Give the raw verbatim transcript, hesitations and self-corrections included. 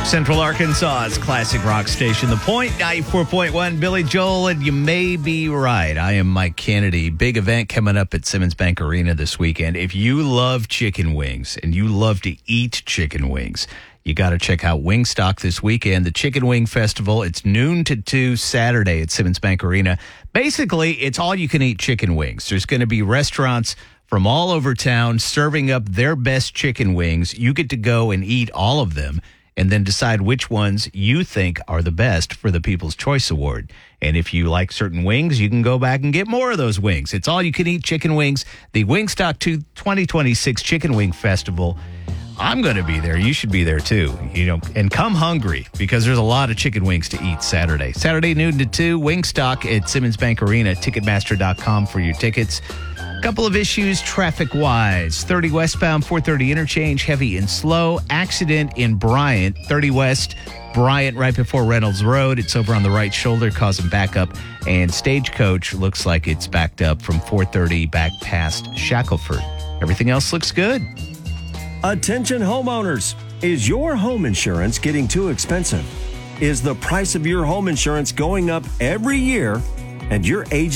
Central Arkansas's classic rock station, The Point, ninety-four point one. Billy Joel, and you may be right. I am Mike Kennedy. Big event coming up at Simmons Bank Arena this weekend. If you love chicken wings and you love to eat chicken wings, you got to check out Wingstock this weekend. The Chicken Wing Festival. It's noon to two Saturday at Simmons Bank Arena. Basically, it's all you can eat chicken wings. There's going to be restaurants from all over town serving up their best chicken wings. You get to go and eat all of them and then decide which ones you think are the best for the People's Choice Award. And if you like certain wings, you can go back and get more of those wings. It's all you can eat chicken wings. The Wingstock twenty twenty-six Chicken Wing Festival. I'm going to be there. You should be there too. You know, and come hungry because there's a lot of chicken wings to eat Saturday. Saturday noon to two, Wingstock at Simmons Bank Arena. Ticketmaster dot com for your tickets. Couple of issues traffic-wise. thirty westbound, four thirty interchange, heavy and slow. Accident in Bryant, thirty west, Bryant, right before Reynolds Road. It's over on the right shoulder, causing backup. And Stagecoach looks like it's backed up from four thirty back past Shackelford. Everything else looks good. Attention homeowners. Is your home insurance getting too expensive? Is the price of your home insurance going up every year and your agent